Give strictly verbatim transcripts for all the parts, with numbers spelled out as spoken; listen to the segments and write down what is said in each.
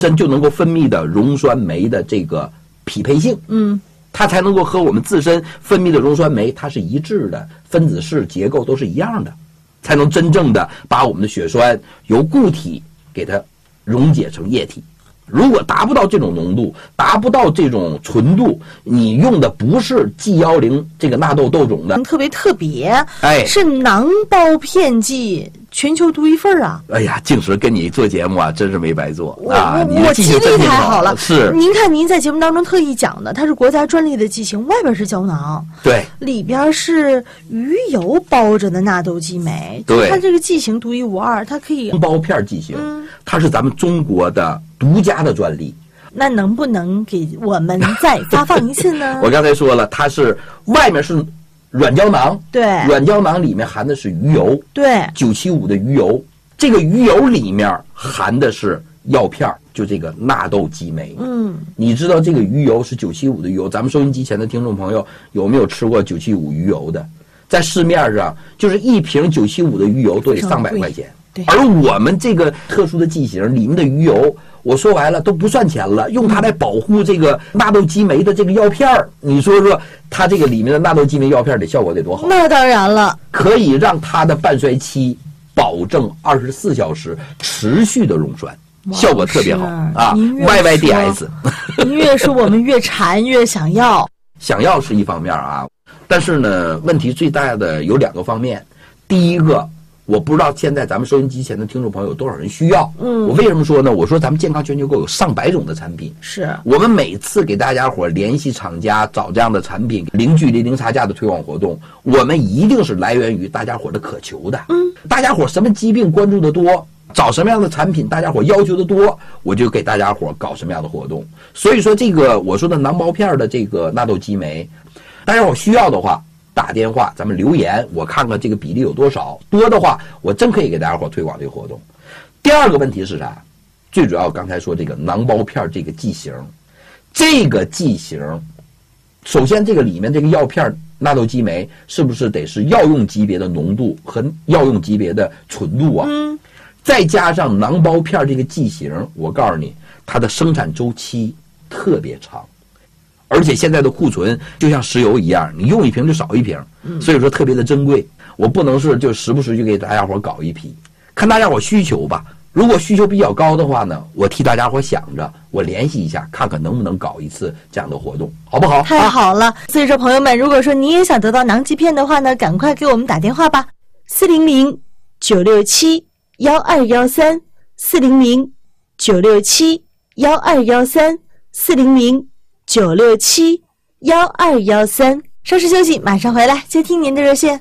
身就能够分泌的溶酸酶的这个匹配性， 嗯， 它才能够和我们自身分泌的溶酸酶它是一致的，分子式结构都是一样的，才能真正的把我们的血栓由固体给它溶解成液体。如果达不到这种浓度，达不到这种纯度，你用的不是 G 一零 这个纳豆豆种的， 特别特别， 哎， 是囊包片剂，全球独一份啊！ 哎呀，静时跟你做节目啊，真是没白做啊！ 我我记忆力太好了。 是， 您看您在节目当中特意讲的，它是国家专利的剂型，外边是胶囊， 对， 里边是鱼油包着的纳豆激酶， 对， 它这个剂型独一无二，它可以囊包片剂型， 嗯， 它是咱们中国的独家的专利。 那能不能给我们再发放一次呢？ 我刚才说了，它是外面是软胶囊， 对， 软胶囊里面含的是鱼油， 对， 九七五的鱼油，这个鱼油里面含的是药片，就这个纳豆激酶。 嗯， 你知道这个鱼油是九七五的鱼油，咱们收音机前的听众朋友有没有吃过九七五鱼油的？在市面上就是一瓶九七五的鱼油都得上百块钱。 对， 而我们这个特殊的剂型里面的鱼油，我说白了都不算钱了，用它来保护这个纳豆激酶的这个药片儿，你说说它这个里面的纳豆激酶药片的效果得多好？ 那当然了， 可以让它的半衰期保证二十四小时持续的溶栓，效果特别好啊 ！Y Y D S， 您越说我们越馋越想要， 想要是一方面啊，但是呢，问题最大的有两个方面，第一个。我不知道现在咱们收音机前的听众朋友有多少人需要。 嗯， 我为什么说呢？我说咱们健康全球购有上百种的产品， 是我们每次给大家伙联系厂家找这样的产品，零距离零差价的推广活动，我们一定是来源于大家伙的渴求的。 嗯， 大家伙什么疾病关注的多，找什么样的产品，大家伙要求的多，我就给大家伙搞什么样的活动。所以说，这个我说的囊包片的这个纳豆激酶，大家伙需要的话。打电话，咱们留言，我看看这个比例有多少，多的话，我真可以给大家伙推广这个活动。第二个问题是啥？最主要刚才说这个囊包片这个剂型，这个剂型，首先这个里面这个药片纳豆激酶是不是得是药用级别的浓度和药用级别的纯度啊？ 嗯， 再加上囊包片这个剂型，我告诉你，它的生产周期特别长。而且现在的库存就像石油一样，你用一瓶就少一瓶，所以说特别的珍贵。我不能是就时不时就给大家伙搞一批，看大家伙需求吧。如果需求比较高的话呢，我替大家伙想着，我联系一下，看看能不能搞一次这样的活动，好不好？ 太好了！所以说，朋友们，如果说你也想得到囊激片的话呢，赶快给我们打电话吧，四零零九六七幺二幺三，四零零九六七幺二幺三，四零零。九六七幺二幺三，稍事休息，马上回来接听您的热线。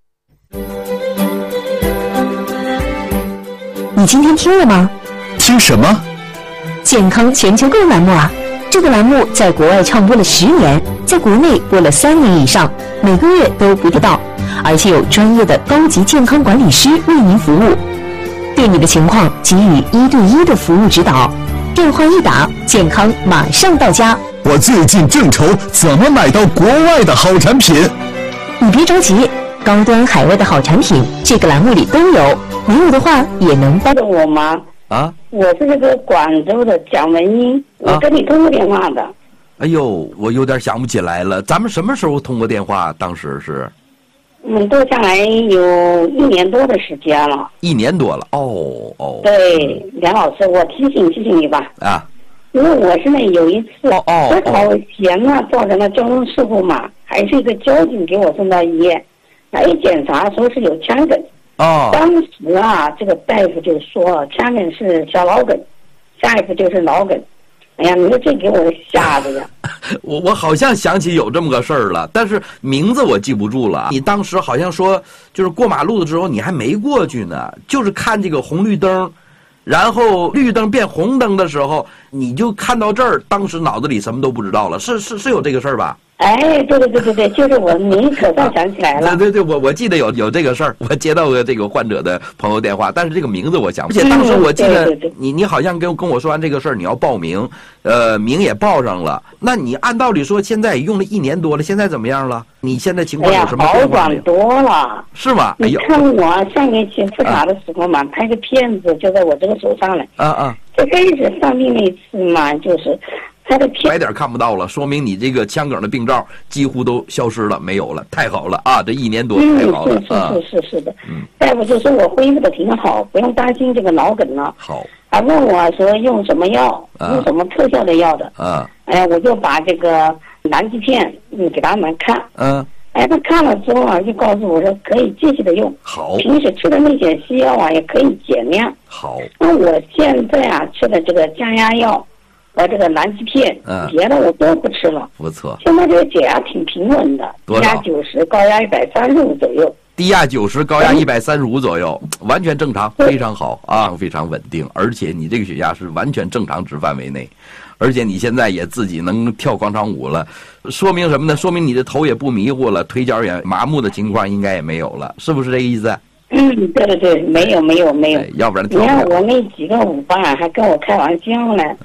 你今天听了吗？ 听什么？ 健康全球购栏目啊！这个栏目在国外唱播了十年，在国内播了三年以上，每个月都不知道，而且有专业的高级健康管理师为您服务，对你的情况给予一对一的服务指导。电话一打，健康马上到家。 我最近正愁怎么买到国外的好产品。 你别着急，高端海外的好产品这个栏目里都有，没有的话也能帮我吗？ 啊， 我是那个广州的蒋文英，我跟你通过电话的。啊、 哎呦，我有点想不起来了，咱们什么时候通过电话？当时是， 嗯，都下来有一年多的时间了。 一年多了，哦哦。 对，梁老师，我提醒提醒你吧。啊。因为我是呢有一次我考前呢造成了交通事故嘛，还是一个交警给我送到医院，来一检查说是有腔梗。哦。当时啊，这个大夫就说腔梗是小脑梗，下一步就是脑梗。哎呀，你说这给我吓的呀！ 我我好像想起有这么个事儿了，但是名字我记不住了。你当时好像说，就是过马路的时候你还没过去呢，就是看这个红绿灯。然后绿灯变红灯的时候，你就看到这儿，当时脑子里什么都不知道了，是是是有这个事儿吧？ 哎，对对对对对，就是我，您可算想起来了。 对对对，我我记得有有这个事儿，我接到过这个患者的朋友电话，但是这个名字我想不起来。而且当时我记得、嗯、对对对你你好像跟跟我说完这个事儿，你要报名，呃，名也报上了。那你按道理说，现在也用了一年多了，现在怎么样了？你现在情况有什么变化没有？ 哎呀，好转多了，是吗？哎呦，你看我上一期复查的时候嘛，啊、拍个片子就在我这个手上了。啊啊！最开始上病那次嘛，就是。 白点看不到了，说明你这个腔梗的病灶几乎都消失了，没有了，太好了啊！这一年多太好了， 嗯，是是是是的，嗯，大夫就说我恢复的挺好，不用担心这个脑梗了。 好， 还问我说用什么药，啊、用什么特效的药的，啊，哎，我就把这个南极片嗯给他们看，嗯、啊，哎，他看了之后啊，就告诉我说可以继续的用， 好， 平时吃的那些西药啊也可以减量， 好， 那我现在啊吃的这个降压药。和这个南极片，嗯，别的我都不吃了， 不错。 现在这个血压挺平稳的，低压九十，高压一百三十五左右。 低压九十，高压一百三十五左右，嗯、完全正常，非常好啊，非常稳定。而且你这个血压是完全正常值范围内，而且你现在也自己能跳广场舞了，说明什么呢？说明你的头也不迷糊了，腿脚也麻木的情况应该也没有了，是不是这个意思？ 嗯，对对对，没有没有没有， 要不然你看我那几个舞伴还跟我开玩笑呢。